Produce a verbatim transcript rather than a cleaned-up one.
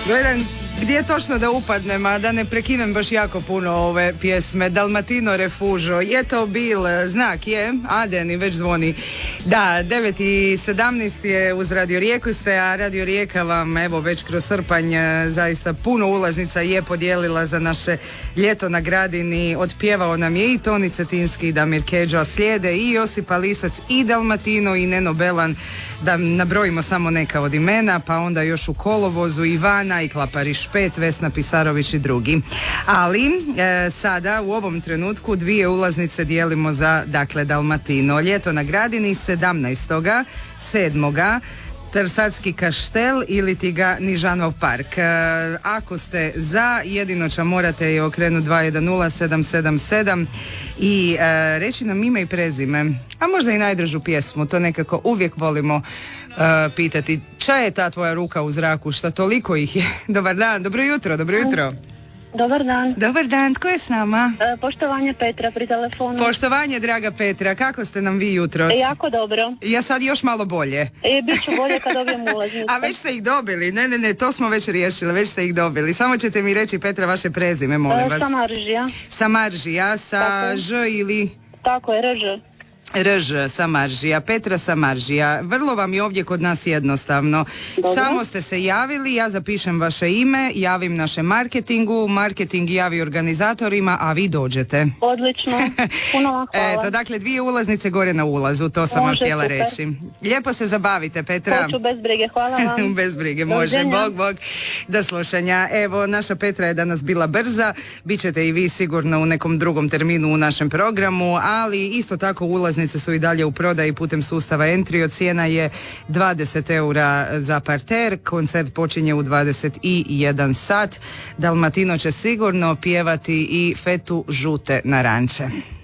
Gledam gdje točno da upadnem, a da ne prekinem baš jako puno ove pjesme. Dalmatino Refužo, je to bil znak, je? Adeni već zvoni. Da, devet i sedamnaest je uz Radio Rijeku ste, a Radio Rijeka vam evo već kroz srpanj zaista puno ulaznica je podijelila za naše ljeto na Gradini. Otpjevao nam je i Toni Cetinski i Damir Kedžo, a slijede i Josipa Lisac i Dalmatino i Neno Belan, da nabrojimo samo neka od imena, pa onda još u kolovozu Ivana i Klapariš pet, Vesna Pisarović i drugi. Ali e, sada u ovom trenutku dvije ulaznice dijelimo za, dakle, Dalmatino. Ljeto na Gradini sedamnaestog sedmog Trsatski kaštel ili ti ga Nižanov park. E, ako ste za, jedino će morate je okrenuti dva jedan nula sedam sedam sedam i e, reći nam ime i prezime, a možda i najdržu pjesmu, to nekako uvijek volimo Uh, pitati. Ča je ta tvoja ruka u zraku, šta toliko ih je? Dobar dan, dobro jutro, dobro jutro. Dobar dan. Dobar dan, tko je s nama? E, poštovanje Petra pri telefonu. Poštovanje, draga Petra, kako ste nam vi jutros? E, jako dobro. Ja sad još malo bolje. E, bit ću bolje kad dobijem ulaznice. A već ste ih dobili, ne, ne, ne, to smo već riješili, već ste ih dobili. Samo ćete mi reći, Petra, vaše prezime, molim e, vas. Samaržija. Samaržija, sa Tako. Ž ili... Tako je, Rž. Rž, Samaržija, Petra Samaržija. Vrlo vam je ovdje kod nas jednostavno. Dobro. Samo ste se javili, ja zapišem vaše ime, javim našem marketingu, marketing javi organizatorima, a vi dođete. Odlično, puno vam hvala. Eto, dakle, dvije ulaznice gore na ulazu, to sam Može, vam htjela super. reći. Lijepo se zabavite, Petra. Hoću bez brige, hvala vam. Bez brige, može, Doviđenja. bog, bog. Do slušanja. Evo, naša Petra je danas bila brza, bit ćete i vi sigurno u nekom drugom terminu u našem programu, ali isto tako ulaznice su i dalje u prodaji putem sustava Entrio. Cijena je dvadeset eura za parter, koncert počinje u dvadeset jedan sat. Dalmatino će sigurno pjevati i Fetu žute naranče.